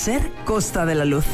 Ser Costa de la Luz.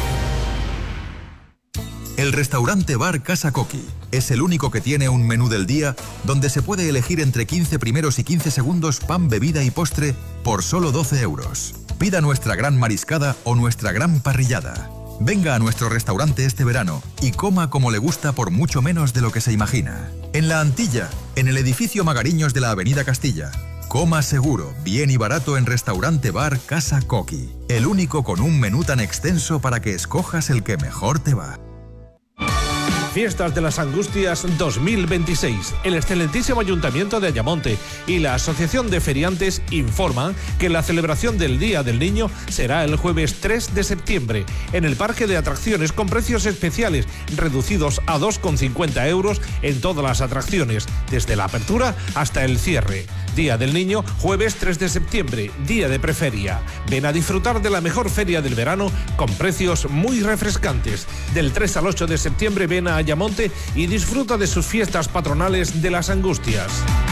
El restaurante bar Casa Coqui es el único que tiene un menú del día donde se puede elegir entre 15 primeros y 15 segundos pan, bebida y postre por solo 12 euros. Pida nuestra gran mariscada o nuestra gran parrillada. Venga a nuestro restaurante este verano y coma como le gusta por mucho menos de lo que se imagina. En La Antilla, en el edificio Magariños de la Avenida Castilla. Coma seguro, bien y barato en Restaurante Bar Casa Coqui. El único con un menú tan extenso para que escojas el que mejor te va. Fiestas de las Angustias 2026. El excelentísimo Ayuntamiento de Ayamonte y la Asociación de Feriantes informan que la celebración del Día del Niño será el jueves 3 de septiembre en el Parque de Atracciones con precios especiales reducidos a 2,50 euros en todas las atracciones, desde la apertura hasta el cierre. Día del Niño, jueves 3 de septiembre, día de preferia. Ven a disfrutar de la mejor feria del verano con precios muy refrescantes. Del 3 al 8 de septiembre ven a Ayamonte y disfruta de sus fiestas patronales de las Angustias.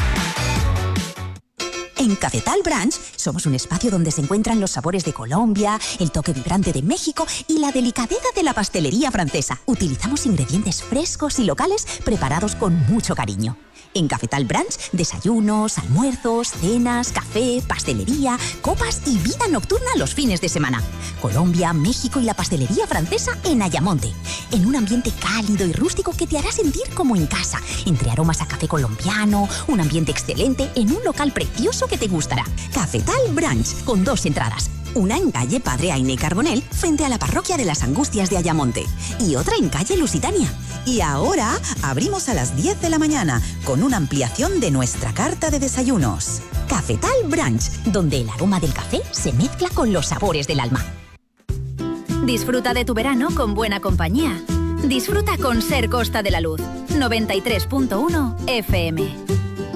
En Cafetal Branch somos un espacio donde se encuentran los sabores de Colombia, el toque vibrante de México y la delicadeza de la pastelería francesa. Utilizamos ingredientes frescos y locales preparados con mucho cariño. En Cafetal Branch, desayunos, almuerzos, cenas, café, pastelería, copas y vida nocturna los fines de semana. Colombia, México y la pastelería francesa en Ayamonte. En un ambiente cálido y rústico que te hará sentir como en casa. Entre aromas a café colombiano, un ambiente excelente en un local precioso que te gustará. Cafetal Branch, con 2 entradas. Una en calle Padre Aine Carbonell, frente a la parroquia de las Angustias de Ayamonte. Y otra en calle Lusitania. Y ahora abrimos a las 10 de la mañana, con una ampliación de nuestra carta de desayunos. Cafetal Branch, donde el aroma del café se mezcla con los sabores del alma. Disfruta de tu verano con buena compañía. Disfruta con Ser Costa de la Luz. 93.1 FM.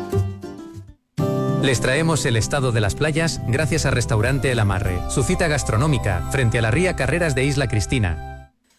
Les traemos el estado de las playas gracias a Restaurante El Amarre, su cita gastronómica frente a la ría Carreras de Isla Cristina.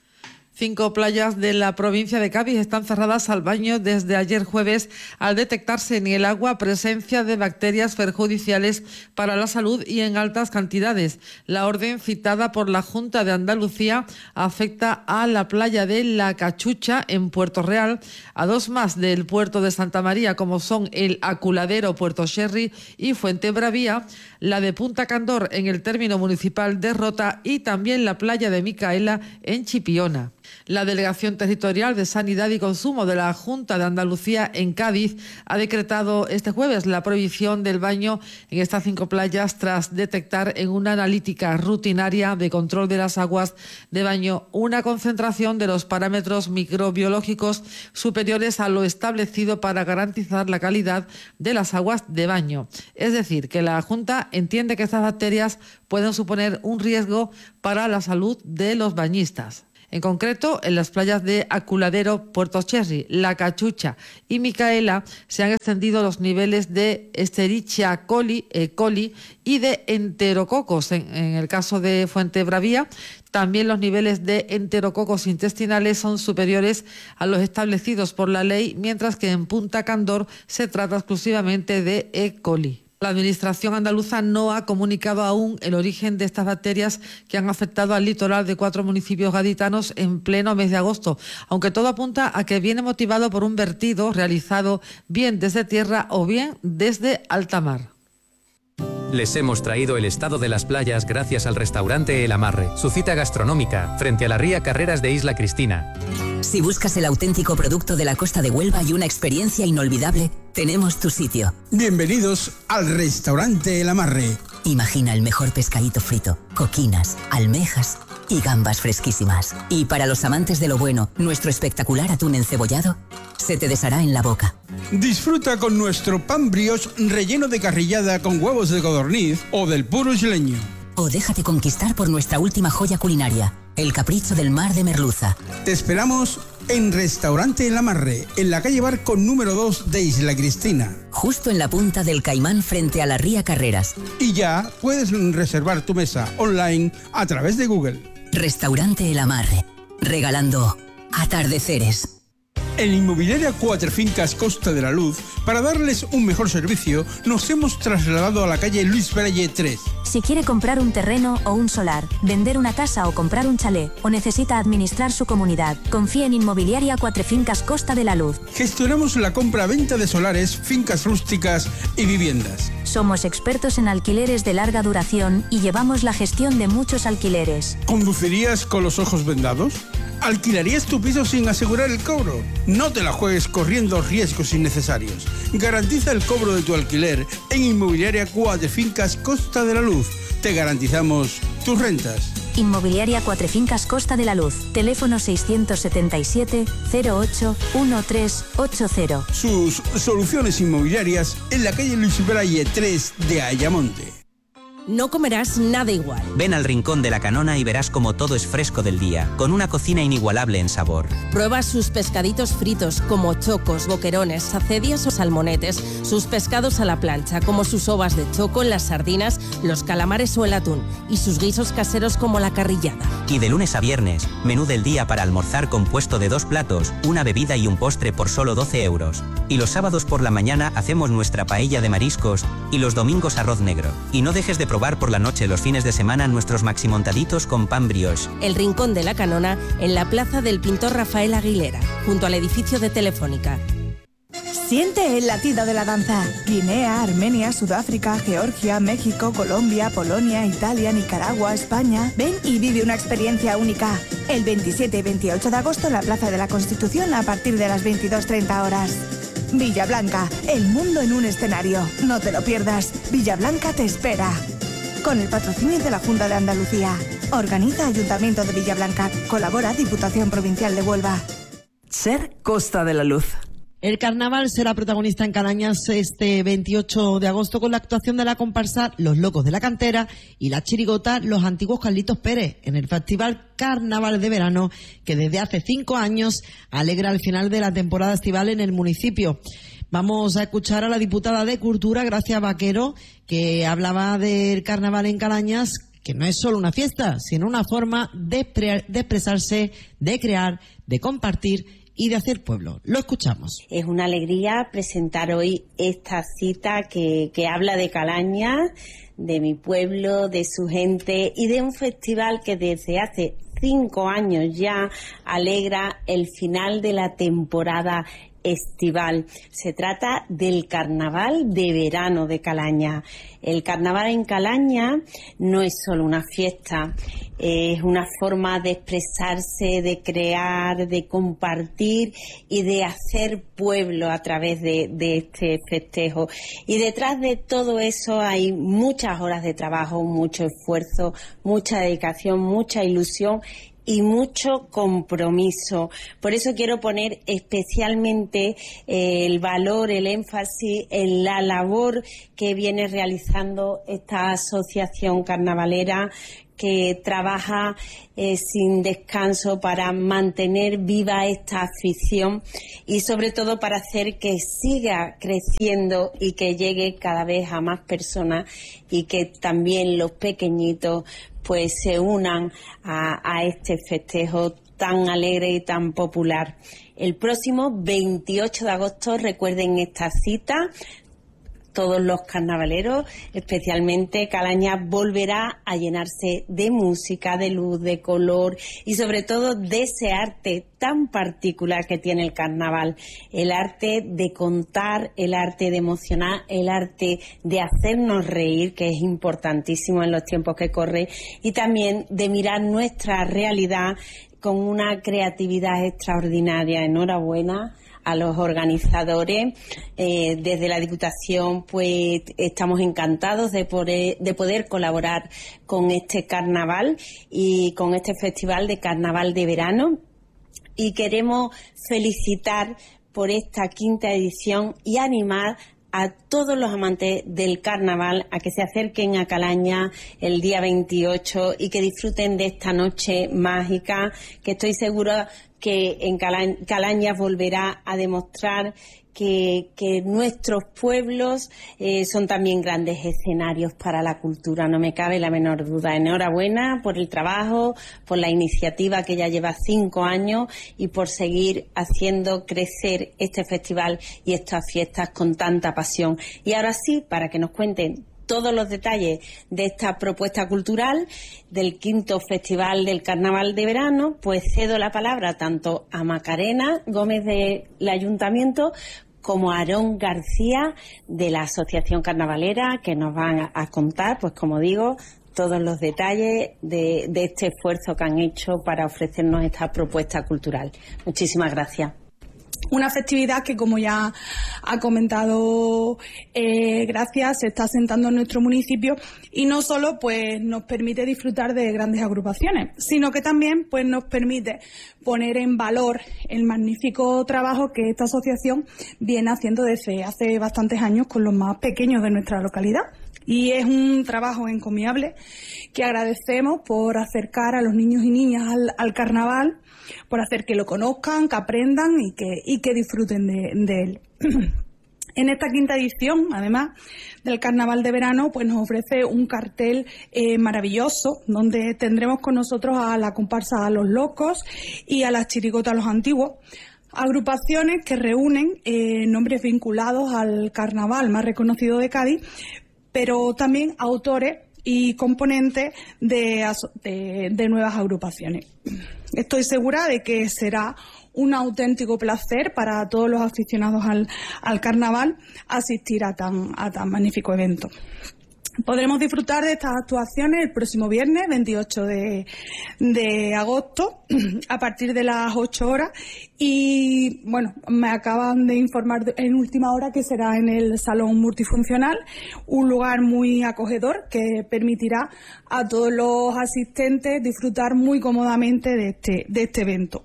5 playas de la provincia de Cádiz están cerradas al baño desde ayer jueves al detectarse en el agua presencia de bacterias perjudiciales para la salud y en altas cantidades. La orden citada por la Junta de Andalucía afecta a la playa de La Cachucha en Puerto Real, a 2 más del puerto de Santa María como son el Aculadero, Puerto Sherry y Fuentebravía, la de Punta Candor en el término municipal de Rota y también la playa de Micaela en Chipiona. La Delegación Territorial de Sanidad y Consumo de la Junta de Andalucía en Cádiz ha decretado este jueves la prohibición del baño en estas 5 playas tras detectar en una analítica rutinaria de control de las aguas de baño una concentración de los parámetros microbiológicos superiores a lo establecido para garantizar la calidad de las aguas de baño. Es decir, que la Junta entiende que estas bacterias pueden suponer un riesgo para la salud de los bañistas. En concreto, en las playas de Aculadero, Puerto Sherry, La Cachucha y Micaela se han extendido los niveles de Escherichia coli, E. coli y de enterococos. En el caso de Fuentebravía, también los niveles de enterococos intestinales son superiores a los establecidos por la ley, mientras que en Punta Candor se trata exclusivamente de E. coli. La Administración andaluza no ha comunicado aún el origen de estas bacterias que han afectado al litoral de 4 municipios gaditanos en pleno mes de agosto, aunque todo apunta a que viene motivado por un vertido realizado bien desde tierra o bien desde alta mar. Les hemos traído el estado de las playas gracias al Restaurante El Amarre, su cita gastronómica frente a la ría Carreras de Isla Cristina. Si buscas el auténtico producto de la costa de Huelva y una experiencia inolvidable, tenemos tu sitio. Bienvenidos al Restaurante El Amarre. Imagina el mejor pescadito frito, coquinas, almejas y gambas fresquísimas. Y para los amantes de lo bueno, nuestro espectacular atún encebollado se te deshará en la boca. Disfruta con nuestro pan brioche relleno de carrillada con huevos de codorniz o del puro isleño. O déjate conquistar por nuestra última joya culinaria, el capricho del mar de merluza. Te esperamos en Restaurante El Amarre, en la calle Barco número 2 de Isla Cristina. Justo en la punta del Caimán frente a la ría Carreras. Y ya puedes reservar tu mesa online a través de Google. Restaurante El Amarre, regalando atardeceres. En Inmobiliaria Cuatro Fincas Costa de la Luz, para darles un mejor servicio, nos hemos trasladado a la calle Luis Braille 3. Si quiere comprar un terreno o un solar, vender una casa o comprar un chalet, o necesita administrar su comunidad, confíe en Inmobiliaria Cuatro Fincas Costa de la Luz. Gestionamos la compra-venta de solares, fincas rústicas y viviendas. Somos expertos en alquileres de larga duración y llevamos la gestión de muchos alquileres. ¿Conducirías con los ojos vendados? ¿Alquilarías tu piso sin asegurar el cobro? No te la juegues corriendo riesgos innecesarios. Garantiza el cobro de tu alquiler en Inmobiliaria Cuatro Fincas Costa de la Luz. Te garantizamos tus rentas. Inmobiliaria Cuatro Fincas Costa de la Luz. Teléfono 677 08 1380. Sus soluciones inmobiliarias en la calle Luis Braille 3 de Ayamonte. No comerás nada igual. Ven al Rincón de la Canona y verás como todo es fresco del día, con una cocina inigualable en sabor. Prueba sus pescaditos fritos, como chocos, boquerones, sacedias o salmonetes, sus pescados a la plancha, como sus ovas de choco en las sardinas, los calamares o el atún, y sus guisos caseros como la carrillada. Y de lunes a viernes, menú del día para almorzar compuesto de 2 platos, una bebida y un postre por solo 12 euros. Y los sábados por la mañana hacemos nuestra paella de mariscos y los domingos arroz negro. Y no dejes de probar por la noche los fines de semana nuestros maximontaditos con pan brioche. El Rincón de la Canona, en la plaza del pintor Rafael Aguilera, junto al edificio de Telefónica. Siente el latido de la danza. Guinea, Armenia, Sudáfrica, Georgia, México, Colombia, Polonia, Italia, Nicaragua, España. Ven y vive una experiencia única. El 27 y 28 de agosto en la Plaza de la Constitución a partir de las 22:30 horas. Villablanca, el mundo en un escenario. No te lo pierdas. Villablanca te espera. Con el patrocinio de la Junta de Andalucía. Organiza Ayuntamiento de Villablanca. Colabora Diputación Provincial de Huelva. Ser Costa de la Luz. El carnaval será protagonista en Calañas este 28 de agosto con la actuación de la comparsa Los Locos de la Cantera y la chirigota Los Antiguos Carlitos Pérez en el Festival Carnaval de Verano, que desde hace 5 años alegra el final de la temporada estival en el municipio. Vamos a escuchar a la diputada de Cultura, Gracia Vaquero, que hablaba del carnaval en Calañas, que no es solo una fiesta, sino una forma de expresarse, de crear, de compartir y de hacer pueblo. Lo escuchamos. Es una alegría presentar hoy esta cita que habla de Calañas, de mi pueblo, de su gente y de un festival que desde hace 5 años ya alegra el final de la temporada estival. Se trata del Carnaval de Verano de Calañas. El carnaval en Calañas no es solo una fiesta, es una forma de expresarse, de crear, de compartir y de hacer pueblo a través de este festejo. Y detrás de todo eso hay muchas horas de trabajo, mucho esfuerzo, mucha dedicación, mucha ilusión y mucho compromiso. Por eso quiero poner especialmente el valor, el énfasis en la labor que viene realizando esta asociación carnavalera, que trabaja sin descanso para mantener viva esta afición y sobre todo para hacer que siga creciendo y que llegue cada vez a más personas y que también los pequeñitos pues se unan a este festejo tan alegre y tan popular. El próximo 28 de agosto, recuerden esta cita, todos los carnavaleros, especialmente Calañas, volverá a llenarse de música, de luz, de color y sobre todo de ese arte tan particular que tiene el carnaval. El arte de contar, el arte de emocionar, el arte de hacernos reír, que es importantísimo en los tiempos que corren, y también de mirar nuestra realidad con una creatividad extraordinaria. Enhorabuena a los organizadores. Desde la Diputación pues estamos encantados de poder colaborar con este carnaval y con este festival de carnaval de verano, y queremos felicitar por esta 5ª edición y animar a todos los amantes del carnaval a que se acerquen a Calañas el día 28 y que disfruten de esta noche mágica, que estoy segura que en Calañas volverá a demostrar que nuestros pueblos son también grandes escenarios para la cultura, no me cabe la menor duda. Enhorabuena por el trabajo, por la iniciativa que ya lleva 5 años y por seguir haciendo crecer este festival y estas fiestas con tanta pasión. Y ahora sí, para que nos cuenten todos los detalles de esta propuesta cultural del 5º Festival del Carnaval de Verano, pues cedo la palabra tanto a Macarena Gómez del Ayuntamiento como a Aarón García de la Asociación Carnavalera, que nos van a contar, pues como digo, todos los detalles de este esfuerzo que han hecho para ofrecernos esta propuesta cultural. Muchísimas gracias. Una festividad que, como ya ha comentado Gracia, se está asentando en nuestro municipio y no solo pues nos permite disfrutar de grandes agrupaciones, sino que también pues nos permite poner en valor el magnífico trabajo que esta asociación viene haciendo desde hace bastantes años con los más pequeños de nuestra localidad. Y es un trabajo encomiable que agradecemos por acercar a los niños y niñas al carnaval, por hacer que lo conozcan, que aprendan y que disfruten de él. En esta 5ª edición, además del Carnaval de Verano, pues nos ofrece un cartel maravilloso, donde tendremos con nosotros a la comparsa a Los Locos y a las chirigotas Los Antiguos, agrupaciones que reúnen nombres vinculados al carnaval más reconocido de Cádiz, pero también autores y componentes de nuevas agrupaciones. Estoy segura de que será un auténtico placer para todos los aficionados al carnaval asistir a tan magnífico evento. Podremos disfrutar de estas actuaciones el próximo viernes 28 de agosto a partir de las 8 horas y bueno, me acaban de informar en última hora que será en el Salón Multifuncional, un lugar muy acogedor que permitirá a todos los asistentes disfrutar muy cómodamente de este evento.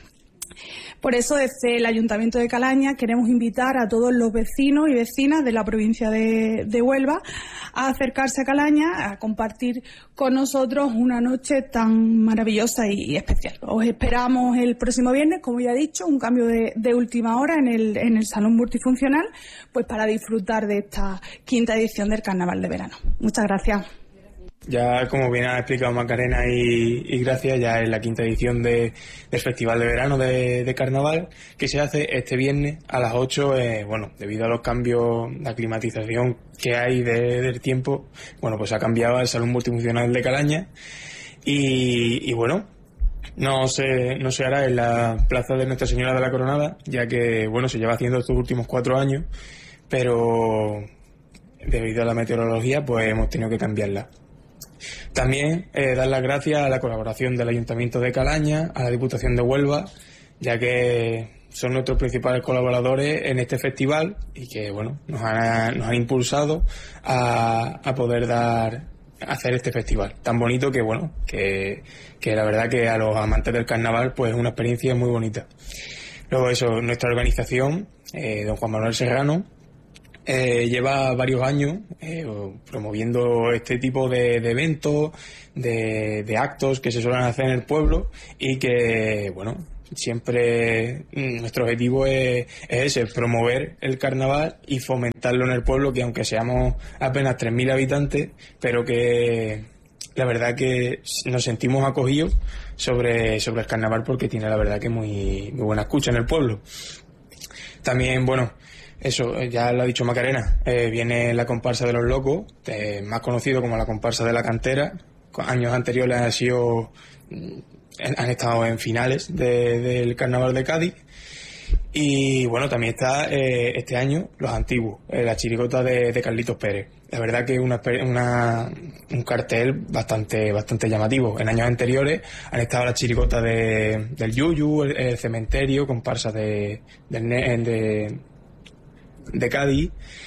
Por eso, desde el Ayuntamiento de Calaña queremos invitar a todos los vecinos y vecinas de la provincia de Huelva a acercarse a Calaña, a compartir con nosotros una noche tan maravillosa y especial. Os esperamos el próximo viernes, como ya he dicho, un cambio de última hora en el Salón Multifuncional, pues para disfrutar de esta 5ª edición del Carnaval de Verano. Muchas gracias. Ya, como bien ha explicado Macarena y Gracia, ya es la 5ª edición del Festival de Verano de Carnaval, que se hace este viernes a las 8, debido a los cambios de aclimatización que hay del tiempo, pues ha cambiado el Salón Multifuncional de Calaña y no se hará en la plaza de Nuestra Señora de la Coronada, ya que, se lleva haciendo estos últimos 4 años, pero debido a la meteorología, pues hemos tenido que cambiarla. También dar las gracias a la colaboración del Ayuntamiento de Calaña, a la Diputación de Huelva, ya que son nuestros principales colaboradores en este festival y que nos han impulsado a poder hacer este festival tan bonito que la verdad que a los amantes del carnaval pues es una experiencia muy bonita. Luego nuestra organización, don Juan Manuel Serrano, lleva varios años promoviendo este tipo de eventos, de actos que se suelen hacer en el pueblo y que, siempre nuestro objetivo es ese, promover el carnaval y fomentarlo en el pueblo, que aunque seamos apenas 3.000 habitantes, pero que la verdad que nos sentimos acogidos sobre el carnaval porque tiene la verdad que muy buena escucha en el pueblo. También, ya lo ha dicho Macarena, viene la comparsa de Los Locos, más conocido como la comparsa de la Cantera. Años anteriores han estado en finales del Carnaval de Cádiz. Y también está este año Los Antiguos, la chirigota de Carlitos Pérez. La verdad que es un cartel bastante llamativo. En años anteriores han estado las chirigotas del Yuyu, el Cementerio, comparsas de Cádiz,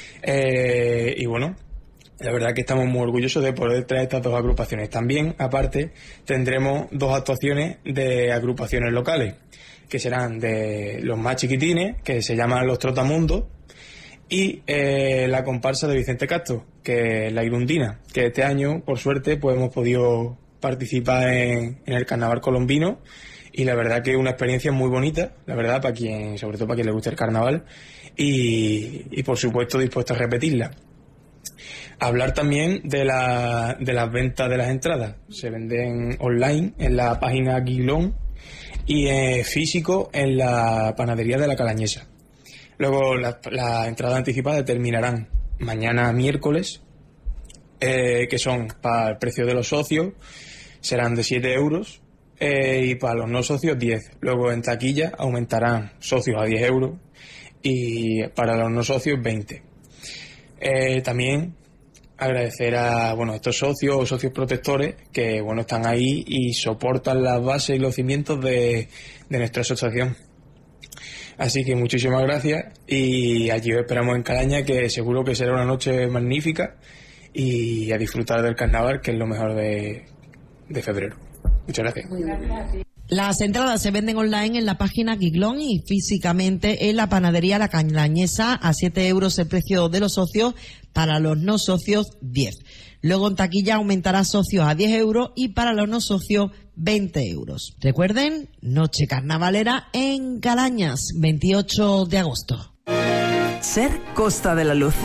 la verdad que estamos muy orgullosos de poder traer estas 2 agrupaciones. También, aparte, tendremos 2 actuaciones de agrupaciones locales, que serán de los más chiquitines, que se llaman Los Trotamundos, y la comparsa de Vicente Castro, que es La Irundina, que este año, por suerte, pues hemos podido participar en el carnaval colombino, y la verdad que es una experiencia muy bonita, la verdad, sobre todo para quien le guste el carnaval, y por supuesto dispuesto a repetirla. Hablar también de las ventas de las entradas. Se venden online en la página Giglón y físico en la panadería de la Calañesa. Luego las entradas anticipadas terminarán mañana miércoles, que son para el precio de los socios, serán de 7 euros, y para los no socios 10. Luego en taquilla aumentarán socios a 10 euros y para los no socios 20. También agradecer a estos socios o socios protectores que están ahí y soportan las bases y los cimientos de nuestra asociación. Así que muchísimas gracias, y allí os esperamos en Calaña, que seguro que será una noche magnífica, y a disfrutar del carnaval, que es lo mejor de febrero. Muchas gracias. Las entradas se venden online en la página Giglón y físicamente en la panadería La Calañesa, a 7 euros el precio de los socios, para los no socios 10. Luego en taquilla aumentará socios a 10 euros y para los no socios 20 euros. Recuerden, noche carnavalera en Calañas, 28 de agosto. Ser Costa de la Luz.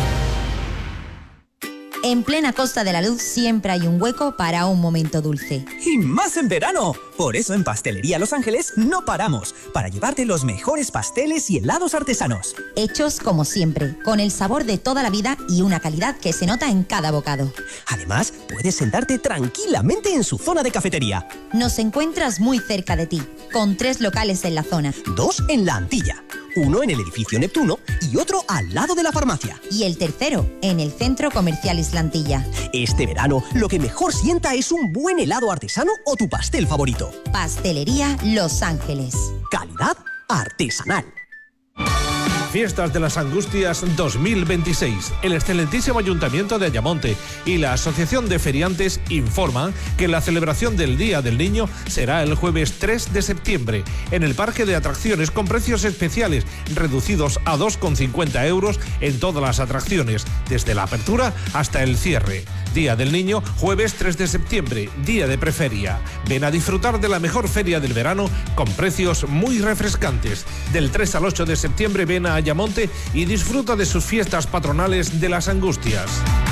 En plena Costa de la Luz siempre hay un hueco para un momento dulce. Y más en verano. Por eso en Pastelería Los Ángeles no paramos, para llevarte los mejores pasteles y helados artesanos. Hechos como siempre, con el sabor de toda la vida y una calidad que se nota en cada bocado. Además, puedes sentarte tranquilamente en su zona de cafetería. Nos encuentras muy cerca de ti, con 3 locales en la zona. 2 en La Antilla, 1 en el edificio Neptuno y otro al lado de la farmacia. Y el tercero, en el Centro Comercial Islantilla. Este verano, lo que mejor sienta es un buen helado artesano o tu pastel favorito. Pastelería Los Ángeles. Calidad artesanal. Fiestas de las Angustias 2026. El excelentísimo Ayuntamiento de Ayamonte y la Asociación de Feriantes informan que la celebración del Día del Niño será el jueves 3 de septiembre en el Parque de Atracciones, con precios especiales reducidos a 2,50 euros en todas las atracciones, desde la apertura hasta el cierre. Día del Niño, jueves 3 de septiembre, día de preferia. Ven a disfrutar de la mejor feria del verano con precios muy refrescantes. Del 3 al 8 de septiembre ven a Ayamonte y disfruta de sus fiestas patronales de las Angustias.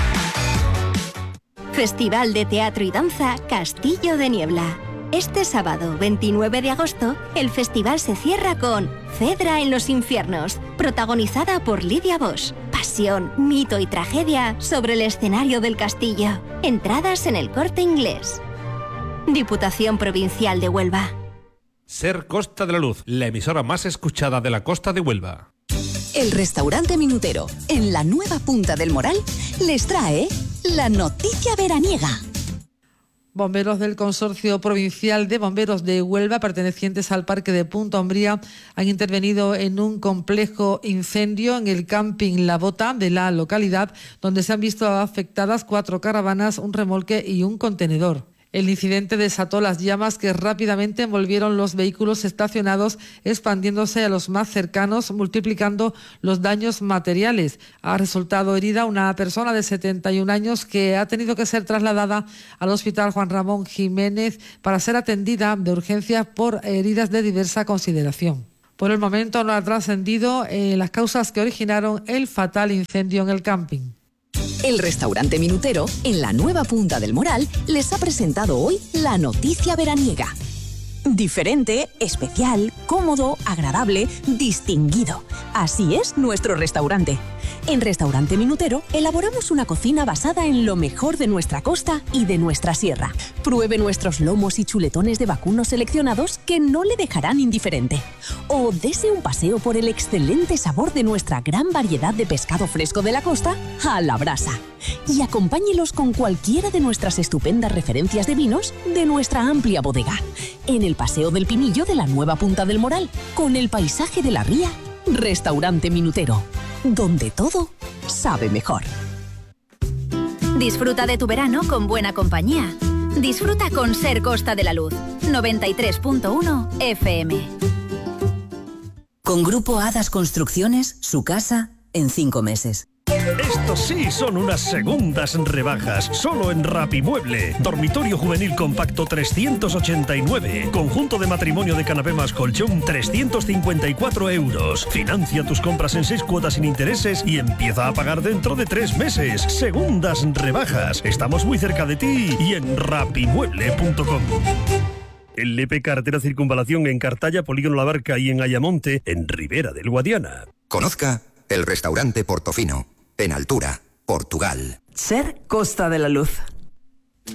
Festival de Teatro y Danza Castillo de Niebla. Este sábado 29 de agosto, el festival se cierra con Cedra en los infiernos, protagonizada por Lidia Bosch. Pasión, mito y tragedia sobre el escenario del castillo. Entradas en el Corte Inglés. Diputación Provincial de Huelva. Ser Costa de la Luz, la emisora más escuchada de la Costa de Huelva. El restaurante Minutero, en la nueva Punta del Moral, les trae la noticia veraniega. Bomberos del Consorcio Provincial de Bomberos de Huelva, pertenecientes al Parque de Punta Umbría, han intervenido en un complejo incendio en el camping La Bota de la localidad, donde se han visto afectadas 4 caravanas, un remolque y un contenedor. El incidente desató las llamas que rápidamente envolvieron los vehículos estacionados, expandiéndose a los más cercanos, multiplicando los daños materiales. Ha resultado herida una persona de 71 años que ha tenido que ser trasladada al Hospital Juan Ramón Jiménez para ser atendida de urgencia por heridas de diversa consideración. Por el momento no ha trascendido las causas que originaron el fatal incendio en el camping. El restaurante Minutero, en la nueva Punta del Moral, les ha presentado hoy la noticia veraniega. Diferente, especial, cómodo, agradable, distinguido. Así es nuestro restaurante. En Restaurante Minutero elaboramos una cocina basada en lo mejor de nuestra costa y de nuestra sierra. Pruebe nuestros lomos y chuletones de vacuno seleccionados que no le dejarán indiferente. O dese un paseo por el excelente sabor de nuestra gran variedad de pescado fresco de la costa a la brasa. Y acompáñelos con cualquiera de nuestras estupendas referencias de vinos de nuestra amplia bodega. En el Paseo del Pinillo de la nueva Punta del Moral, con el paisaje de la ría, Restaurante Minutero, donde todo sabe mejor. Disfruta de tu verano con buena compañía. Disfruta con Ser Costa de la Luz, 93.1 FM. Con Grupo Hadas Construcciones, su casa en 5 meses. Estos sí son unas segundas rebajas, solo en Rapimueble. Dormitorio juvenil compacto 389. Conjunto de matrimonio de canapé más colchón 354 euros. Financia tus compras en 6 cuotas sin intereses y empieza a pagar dentro de 3 meses. Segundas rebajas. Estamos muy cerca de ti y en rapimueble.com. El Lepe Carretera Circunvalación en Cartaya, Polígono La Barca y en Ayamonte, en Ribera del Guadiana. Conozca el restaurante Portofino, en Altura, Portugal. Ser Costa de la Luz.